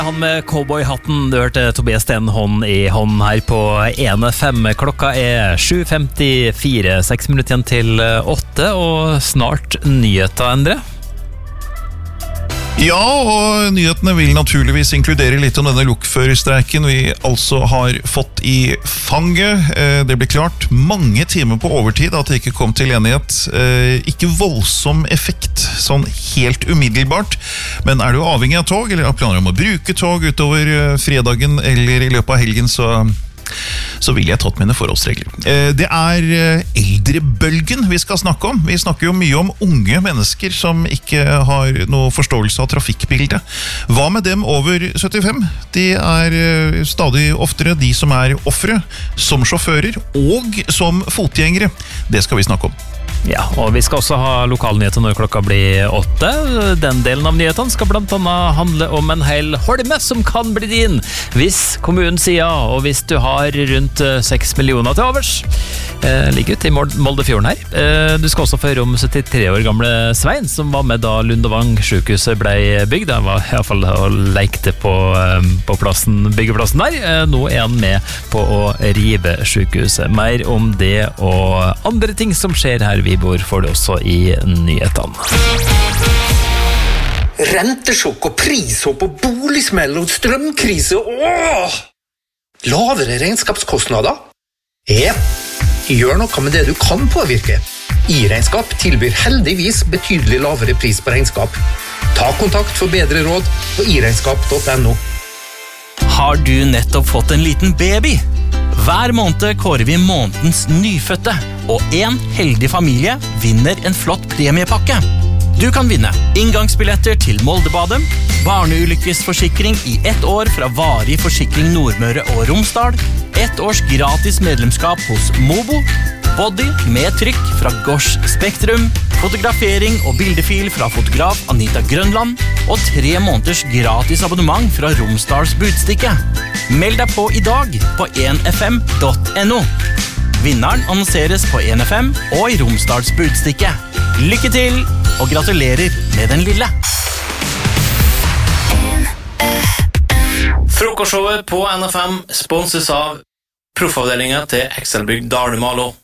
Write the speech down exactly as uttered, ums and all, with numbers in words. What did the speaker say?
Han med cowboyhatten, du hørte Tobias Sten hånd i hånd her på en fem. Klokka er sju femtifire, seks minutter igjen til åtte, og snart nyheter, Endre. Ja, og nyhetene vil naturligvis inkludere litt om denne lokførerstreiken vi altså har fått i fanget. Det ble klart mange timer på overtid at det ikke kom til enighet. Ikke voldsom effekt, sånn helt umiddelbart. Men er du avhengig av tog, eller har planer om å bruke tog utover fredagen eller i løpet av helgen, så... så vil jeg tatt mine forholdsregler. Det er eldrebølgen vi skal snakke om. Vi snakker jo mye om unge mennesker som ikke har noe forståelse av trafikkbildet. Hva med dem over syttifem? De er stadig oftere de som er offre, som sjåfører og som fotgjengere. Det skal vi snakke om. Ja, og vi skal også ha lokalnyheter når klokka blir åtte. Den delen av nyhetene skal blant annet handle om en hel holme som kan bli din, hvis kommunen sier ja, og hvis du har rundt seks millioner til overs. Eh, ligger ute i Moldefjorden her. Eh, du skal også få høre om syttitre år gamle Svein, som var med da Lundevang sykehuset ble bygd. Han var i hvert fall og lekte på, på plassen, byggeplassen der. Eh, nå er han med på å rive sykehuset. Mer om det og andre ting som skjer her vi bor, får det også i nyhetene. Rentesjokk og prishopp og boligsmell og strømkrise. Åh! Lavere regnskapskostnader? Ja, gjør noe med det du kan påvirke. I-regnskap tilbyr heldigvis betydelig lavere pris på regnskap. Ta kontakt for bedre råd på iregnskap punktum no. Har du nettopp fått en liten baby? Hver måned kårer vi månedens nyfødte, og en heldig familie vinner en flott premiepakke. Du kan vinne inngangsbilletter til Moldebadet, barneulykkesforsikring i ett år fra Varig Forsikring Nordmøre og Romsdal, ett års gratis medlemskap hos Mobo, body med trykk fra Gosh Spektrum, fotografering og bildefil fra fotograf Anita Grønland, og tre måneders gratis abonnement fra Romsdals Budstikke. Meld deg på i dag på en f m punktum no. Vinneren annonseres på en f m og i Romsdals Budstikke. Lykke til, og gratulerer med den lille! Frokostshowet på N F M sponses av proffavdelingen til Excelbygg Dalmalo.